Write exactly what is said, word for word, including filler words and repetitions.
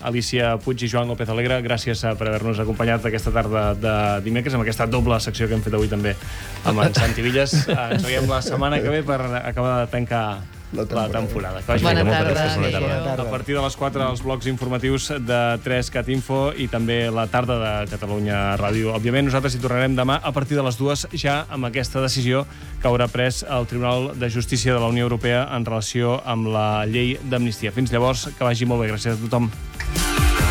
Alicia Puig i Joan López Alegre, gràcies per haver-nos acompanyat aquesta tarda de dimecres, amb aquesta doble secció que hem fet avui també amb en Santi Villas. Ens veiem la setmana que ve per acabar de tancar la temporada. Bona tarda. Bona tarda. A partir de les quatre, els blocs informatius de tres cat info i també la tarda de Catalunya Ràdio. Òbviament, nosaltres hi tornarem demà a partir de les dues, ja amb aquesta decisió que haurà pres el Tribunal de Justícia de la Unió Europea en relació amb la llei d'amnistia. Fins llavors, que vagi molt bé. Gràcies a tothom.